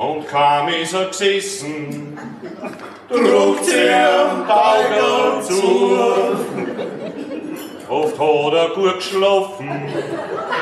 und kaum ist er gesessen, druckt sie am Auge zu. Oft hat er gut geschlafen,